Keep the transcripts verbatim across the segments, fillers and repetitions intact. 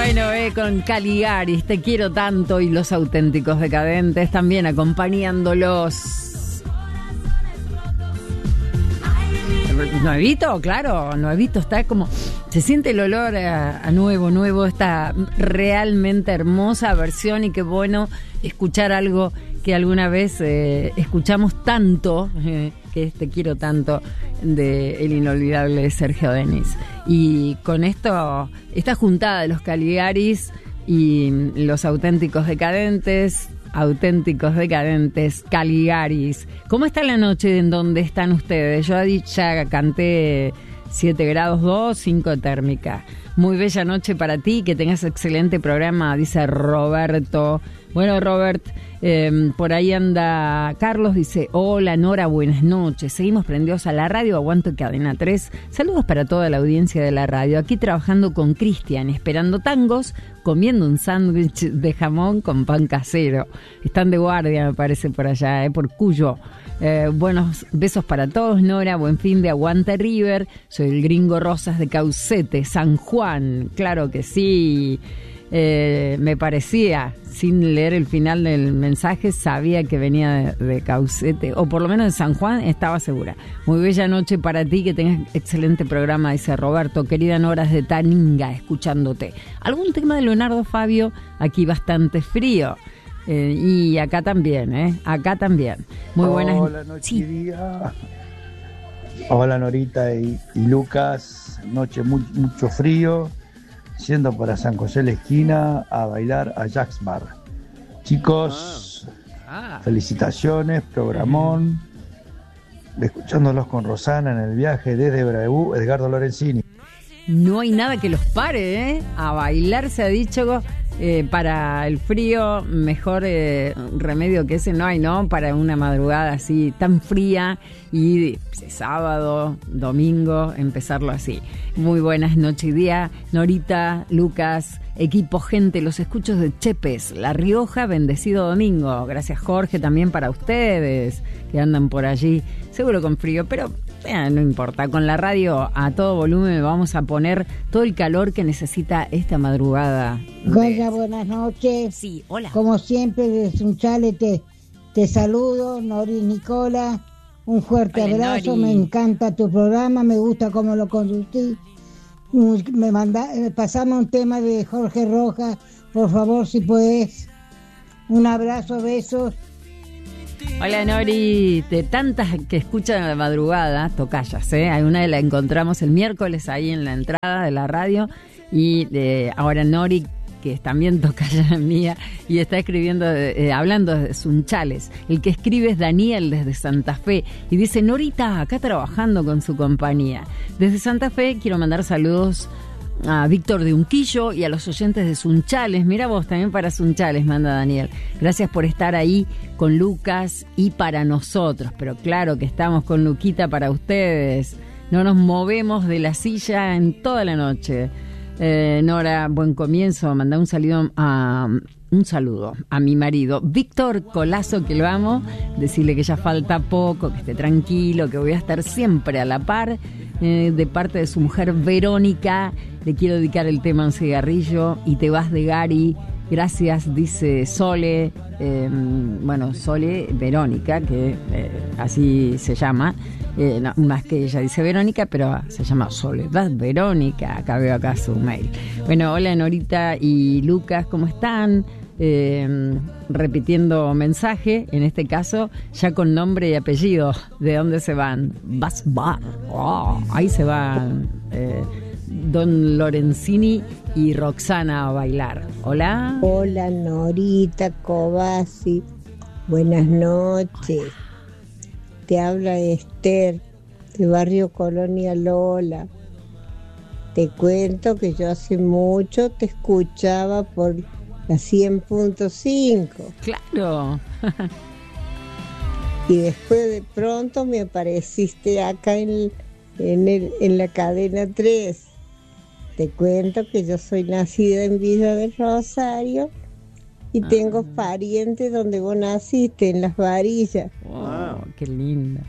Bueno, eh, con Caligaris, Te quiero tanto, y Los Auténticos Decadentes también acompañándolos. Nuevito, claro, nuevito, está como... Se siente el olor a, a nuevo, nuevo, esta realmente hermosa versión, y qué bueno escuchar algo que alguna vez eh, escuchamos tanto, eh, que es Te quiero tanto, de el inolvidable Sergio Denis. Y con esto, esta juntada de los Caligaris y Los Auténticos Decadentes, auténticos decadentes, Caligaris. ¿Cómo está la noche en donde están ustedes? Yo ya canté siete grados dos, cinco térmica. Muy bella noche para ti, que tengas excelente programa, dice Roberto. Bueno, Robert, eh, por ahí anda Carlos, dice: hola Nora, buenas noches. Seguimos prendidos a la radio, aguanto Cadena tres. Saludos para toda la audiencia de la radio. Aquí trabajando con Cristian, esperando tangos, comiendo un sándwich de jamón con pan casero. Están de guardia, me parece, por allá, eh, por Cuyo. Eh, buenos besos para todos, Nora. Buen fin de Aguante River. Soy el Gringo Rosas de Caucete, San Juan. Claro que sí. Eh, me parecía, sin leer el final del mensaje, sabía que venía de, de Caucete, o por lo menos de San Juan, estaba segura. Muy bella noche para ti, que tengas excelente programa, dice Roberto. Querida Nora, de Taninga, escuchándote. ¿Algún tema de Leonardo Fabio? Aquí bastante frío. Eh, y acá también, ¿eh? Acá también. Muy buenas. Hola, noche sí. y día. Hola, Norita y, y Lucas. Noche muy, mucho frío. Siendo para San José la esquina a bailar a Jack's Bar. Chicos, ah. Ah. felicitaciones, programón. Escuchándolos con Rosana en el viaje desde Braebú, Edgardo Lorenzini. No hay nada que los pare, ¿eh? A bailar se ha dicho. Eh, para el frío, mejor eh, remedio que ese no hay, ¿no? Para una madrugada así tan fría, y sábado, domingo, empezarlo así. Muy buenas noches y día, Norita, Lucas, equipo, gente, los escuchos de Chepes, La Rioja, bendecido domingo. Gracias, Jorge, también para ustedes que andan por allí, seguro con frío, pero eh, no importa, con la radio a todo volumen vamos a poner todo el calor que necesita esta madrugada. Hola, buenas noches. Sí, hola. Como siempre, desde Sunchales te, te saludo, Nori Nicola. Un fuerte hola, abrazo, Nori. Me encanta tu programa, me gusta cómo lo conducís. Me manda, pasame un tema de Jorge Rojas, por favor, si puedes. Un abrazo, besos. Hola, Nori, de tantas que escuchan a la madrugada, tocayas, ¿eh? Hay una que la encontramos el miércoles ahí en la entrada de la radio, y de, ahora Nori, que es también tocaya mía, y está escribiendo, eh, hablando de Sunchales. El que escribe es Daniel desde Santa Fe, y dice: Norita, acá trabajando con su compañía. Desde Santa Fe quiero mandar saludos a Víctor de Unquillo y a los oyentes de Sunchales. Mira vos, también para Sunchales manda Daniel. Gracias por estar ahí con Lucas y para nosotros, pero claro que estamos con Luquita para ustedes. No nos movemos de la silla en toda la noche. Eh, Nora, buen comienzo. Manda un saludo a un saludo a mi marido Víctor Colazo, que lo amo. Decirle que ya falta poco, que esté tranquilo, que voy a estar siempre a la par. Eh, de parte de su mujer Verónica, le quiero dedicar el tema Un cigarrillo y Te vas de Gary. Gracias, dice Sole, eh, bueno, Sole Verónica, que eh, así se llama, eh, no, más que ella dice Verónica, pero se llama Soledad Verónica. Acá veo acá su mail. Bueno, hola Norita y Lucas, ¿cómo están? Eh, repitiendo mensaje, en este caso ya con nombre y apellido. ¿De dónde se van? Vas Bar. Oh, ahí se van eh, Don Lorenzini y Roxana a bailar. Hola. Hola Norita Cobasi, buenas noches. Te habla Esther de Barrio Colonia Lola. Te cuento que yo hace mucho te escuchaba por la cien punto cinco. Claro. Y después de pronto me apareciste acá en, en, el, en la cadena tres. Te cuento que yo soy nacida en Villa del Rosario y ah. tengo parientes donde vos naciste, en Las Varillas. Wow, qué linda.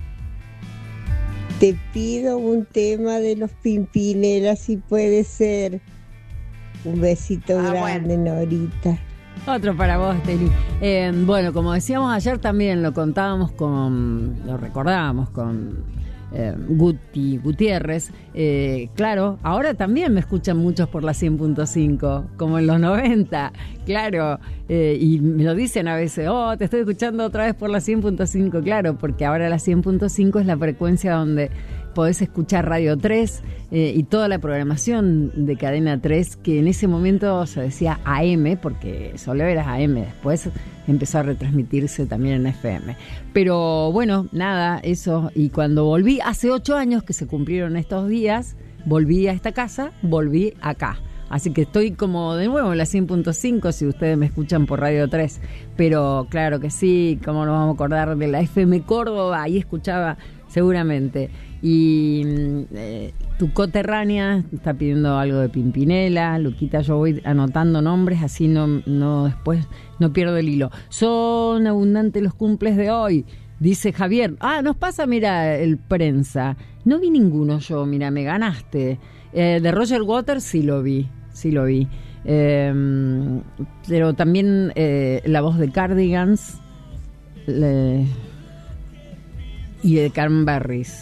Te pido un tema de los Pimpinela, si puede ser. Un besito Ah, grande, Norita. Otro para vos, Teli. Eh, bueno, como decíamos ayer también, lo contábamos con, lo recordábamos con eh, Guti Gutiérrez. Eh, claro, ahora también me escuchan muchos por la cien punto cinco, como en los noventa, claro. Eh, y me lo dicen a veces, oh, te estoy escuchando otra vez por la cien punto cinco, claro, porque ahora la cien punto cinco es la frecuencia donde podés escuchar Radio tres eh, y toda la programación de Cadena tres, que en ese momento se decía A M, porque solo era A M, después empezó a retransmitirse también en F M. Pero bueno, nada, eso. Y cuando volví, hace ocho años que se cumplieron estos días, volví a esta casa, volví acá. Así que estoy como de nuevo en la cien punto cinco si ustedes me escuchan por Radio tres. Pero claro que sí, cómo nos vamos a acordar de la F M Córdoba, ahí escuchaba seguramente. Y eh, tu coterránea está pidiendo algo de Pimpinela. Luquita, yo voy anotando nombres, así no, no después no pierdo el hilo. Son abundantes los cumples de hoy, dice Javier. Ah, nos pasa, mira, el prensa. No vi ninguno yo, mira, me ganaste. Eh, de Roger Waters sí lo vi, sí lo vi. Eh, pero también eh, la voz de Cardigans le, y de Cranberries.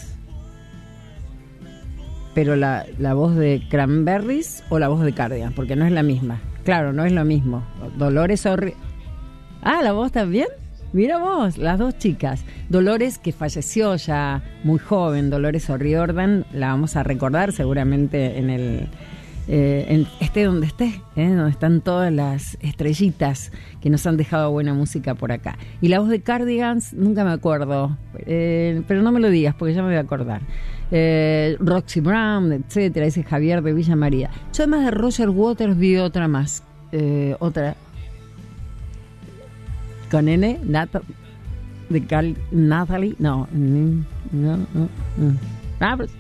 Pero la, la voz de Cranberries o la voz de Cardigans, porque no es la misma. Claro, no es lo mismo. Dolores O'Riordan. Ah, la voz también. Mira vos, las dos chicas. Dolores, que falleció ya muy joven, Dolores O'Riordan, la vamos a recordar seguramente en el eh, en esté donde esté, ¿eh? Donde están todas las estrellitas que nos han dejado buena música por acá. Y la voz de Cardigans, nunca me acuerdo, eh, pero no me lo digas porque ya me voy a acordar. Eh, Roxy Brown, etcétera, ese Javier de Villa María. Yo además de Roger Waters vi otra más, eh, otra con N, Nat de Cal, Natalie, no, no, no, no. Ah, pero,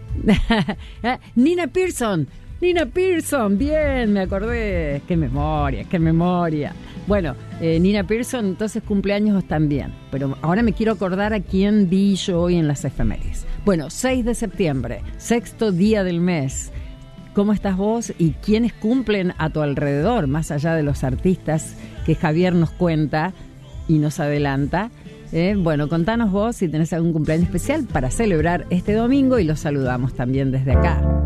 Nina Pearson, Nina Pearson, bien, me acordé, qué memoria, qué memoria. Bueno, eh, Nina Pearson, entonces cumpleaños también, pero ahora me quiero acordar a quién vi yo hoy en las efemérides. Bueno, seis de septiembre, sexto día del mes. ¿Cómo estás vos y quiénes cumplen a tu alrededor, más allá de los artistas que Javier nos cuenta y nos adelanta? Eh, bueno, contanos vos si tenés algún cumpleaños especial para celebrar este domingo y los saludamos también desde acá.